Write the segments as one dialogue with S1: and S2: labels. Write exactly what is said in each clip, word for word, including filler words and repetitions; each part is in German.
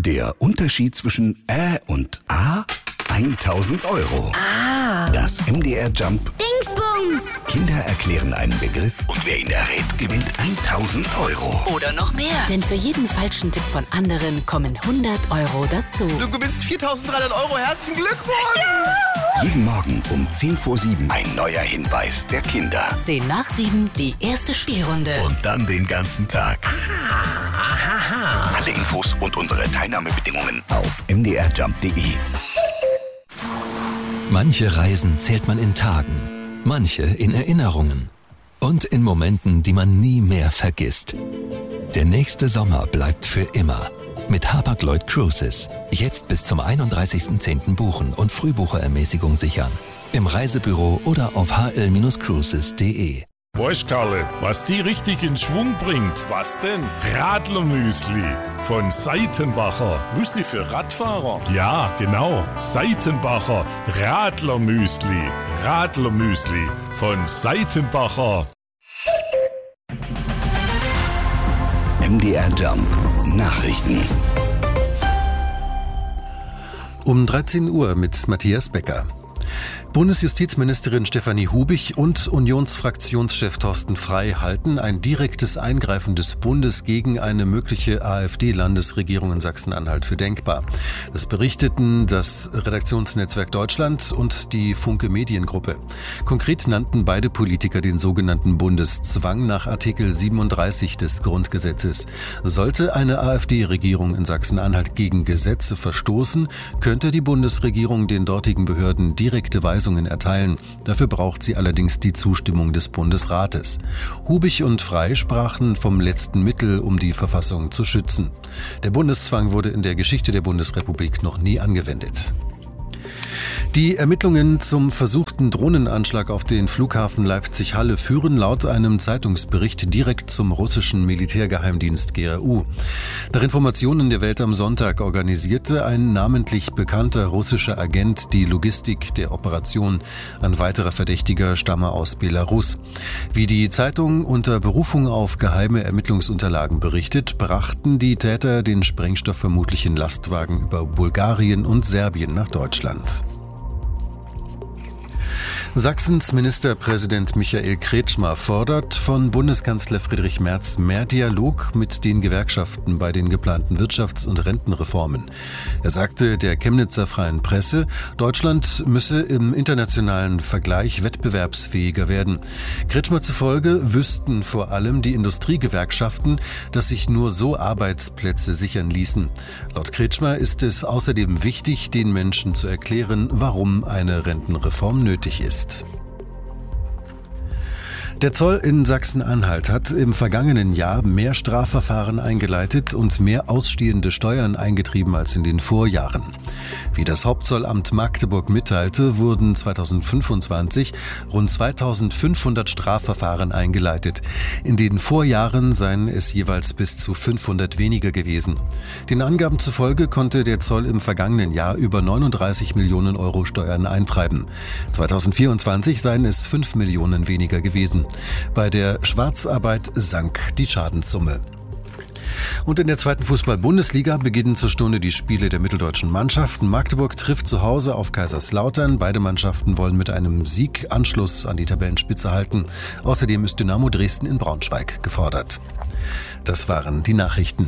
S1: Der Unterschied zwischen Ä und A? tausend Euro.
S2: Ah.
S1: Das M D R Jump.
S2: Dingsbums.
S1: Kinder erklären einen Begriff und wer ihn errät, gewinnt tausend Euro.
S2: Oder noch mehr. Denn für jeden falschen Tipp von anderen kommen hundert Euro dazu.
S3: Du gewinnst viertausenddreihundert Euro. Herzlichen Glückwunsch. Ja.
S1: Jeden Morgen um zehn vor sieben ein neuer Hinweis der Kinder.
S2: zehn nach sieben die erste Spielrunde.
S1: Und dann den ganzen Tag.
S3: Aha.
S1: Alle Infos und unsere Teilnahmebedingungen auf m d r jump punkt d e.
S4: Manche Reisen zählt man in Tagen, manche in Erinnerungen und in Momenten, die man nie mehr vergisst. Der nächste Sommer bleibt für immer. Mit Hapag-Lloyd Cruises. Jetzt bis zum einunddreißigsten zehnten buchen und Frühbucherermäßigung sichern. Im Reisebüro oder auf h l cruises punkt d e.
S5: Weißt Karle, was die richtig in Schwung bringt? Was denn? Radlermüsli von Seitenbacher. Müsli für Radfahrer? Ja, genau. Seitenbacher Radlermüsli. Radlermüsli von Seitenbacher.
S1: M D R Jump. Nachrichten.
S6: Um dreizehn Uhr mit Matthias Becker. Bundesjustizministerin Stefanie Hubich und Unionsfraktionschef Thorsten Frey halten ein direktes Eingreifen des Bundes gegen eine mögliche AfD-Landesregierung in Sachsen-Anhalt für denkbar. Das berichteten das Redaktionsnetzwerk Deutschland und die Funke Mediengruppe. Konkret nannten beide Politiker den sogenannten Bundeszwang nach Artikel siebenunddreißig des Grundgesetzes. Sollte eine AfD-Regierung in Sachsen-Anhalt gegen Gesetze verstoßen, könnte die Bundesregierung den dortigen Behörden direkte Weisungen erteilen. Dafür braucht sie allerdings die Zustimmung des Bundesrates. Hubich und Frey sprachen vom letzten Mittel, um die Verfassung zu schützen. Der Bundeszwang wurde in der Geschichte der Bundesrepublik noch nie angewendet. Die Ermittlungen zum versuchten Drohnenanschlag auf den Flughafen Leipzig-Halle führen laut einem Zeitungsbericht direkt zum russischen Militärgeheimdienst G R U. Nach Informationen der Welt am Sonntag organisierte ein namentlich bekannter russischer Agent die Logistik der Operation. Ein weiterer Verdächtiger stamme aus Belarus. Wie die Zeitung unter Berufung auf geheime Ermittlungsunterlagen berichtet, brachten die Täter den Sprengstoff vermutlich in Lastwagen über Bulgarien und Serbien nach Deutschland. Sachsens Ministerpräsident Michael Kretschmer fordert von Bundeskanzler Friedrich Merz mehr Dialog mit den Gewerkschaften bei den geplanten Wirtschafts- und Rentenreformen. Er sagte der Chemnitzer Freien Presse, Deutschland müsse im internationalen Vergleich wettbewerbsfähiger werden. Kretschmer zufolge wüssten vor allem die Industriegewerkschaften, dass sich nur so Arbeitsplätze sichern ließen. Laut Kretschmer ist es außerdem wichtig, den Menschen zu erklären, warum eine Rentenreform nötig ist. Der Zoll in Sachsen-Anhalt hat im vergangenen Jahr mehr Strafverfahren eingeleitet und mehr ausstehende Steuern eingetrieben als in den Vorjahren. Wie das Hauptzollamt Magdeburg mitteilte, wurden zweitausendfünfundzwanzig rund zweitausendfünfhundert Strafverfahren eingeleitet. In den Vorjahren seien es jeweils bis zu fünfhundert weniger gewesen. Den Angaben zufolge konnte der Zoll im vergangenen Jahr über neununddreißig Millionen Euro Steuern eintreiben. zweitausendvierundzwanzig seien es fünf Millionen weniger gewesen. Bei der Schwarzarbeit sank die Schadenssumme. Und in der zweiten Fußball-Bundesliga beginnen zur Stunde die Spiele der mitteldeutschen Mannschaften. Magdeburg trifft zu Hause auf Kaiserslautern. Beide Mannschaften wollen mit einem Sieg Anschluss an die Tabellenspitze halten. Außerdem ist Dynamo Dresden in Braunschweig gefordert. Das waren die Nachrichten.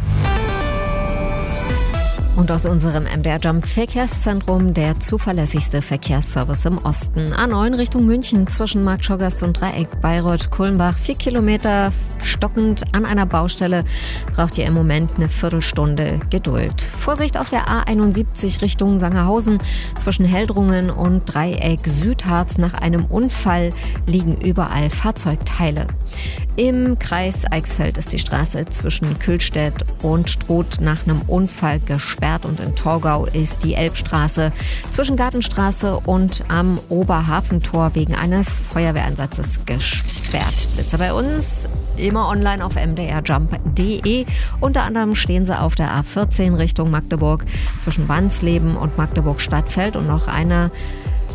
S7: Und aus unserem M D R Jump Verkehrszentrum der zuverlässigste Verkehrsservice im Osten. A neun Richtung München zwischen Marktschorgast und Dreieck Bayreuth-Kulmbach. Vier Kilometer stockend an einer Baustelle. Braucht ihr im Moment eine Viertelstunde Geduld. Vorsicht auf der A einundsiebzig Richtung Sangerhausen. Zwischen Heldrungen und Dreieck Südharz nach einem Unfall liegen überall Fahrzeugteile. Im Kreis Eichsfeld ist die Straße zwischen Kühlstedt und Stroth nach einem Unfall gesperrt und in Torgau ist die Elbstraße zwischen Gartenstraße und am Oberhafentor wegen eines Feuerwehreinsatzes gesperrt. Blitzer bei uns, immer online auf m d r jump punkt d e. Unter anderem stehen sie auf der A vierzehn Richtung Magdeburg zwischen Wansleben und Magdeburg-Stadtfeld und noch einer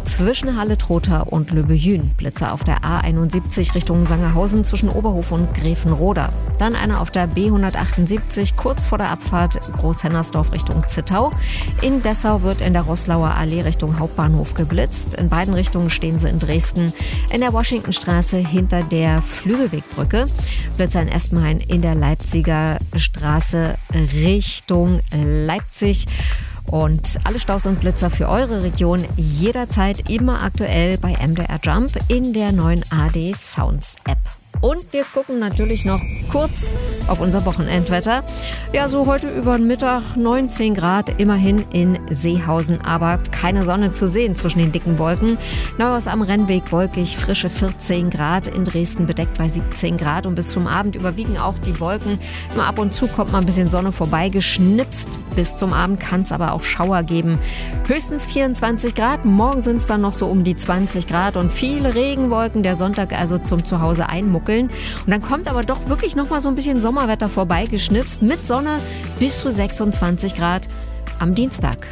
S7: zwischen Halle-Trotha und Löbejün. Blitzer auf der A einundsiebzig Richtung Sangerhausen zwischen Oberhof und Gräfenroda. Dann einer auf der B hundertachtundsiebzig kurz vor der Abfahrt Großhennersdorf Richtung Zittau. In Dessau wird in der Roßlauer Allee Richtung Hauptbahnhof geblitzt. In beiden Richtungen stehen sie in Dresden. In der Washingtonstraße hinter der Flügelwegbrücke. Blitzer in Espenhain in der Leipziger Straße Richtung Leipzig. Und alle Staus und Blitzer für eure Region jederzeit immer aktuell bei M D R Jump in der neuen A D Sounds App. Und wir gucken natürlich noch kurz auf unser Wochenendwetter. Ja, so heute über den Mittag neunzehn Grad, immerhin in Seehausen, aber keine Sonne zu sehen zwischen den dicken Wolken. Neuhaus am Rennweg wolkig, frische vierzehn Grad, in Dresden bedeckt bei siebzehn Grad und bis zum Abend überwiegen auch die Wolken. Nur ab und zu kommt mal ein bisschen Sonne vorbei, geschnipst. Bis zum Abend kann es aber auch Schauer geben. Höchstens vierundzwanzig Grad, morgen sind es dann noch so um die zwanzig Grad und viele Regenwolken, der Sonntag also zum Zuhause einmuckeln. Und dann kommt aber doch wirklich noch mal so ein bisschen Sommerwetter vorbei, geschnipst mit Sonne bis zu sechsundzwanzig Grad am Dienstag.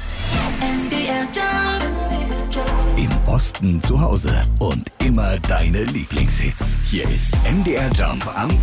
S1: Im Osten zu Hause und immer deine Lieblingshits. Hier ist M D R Jump am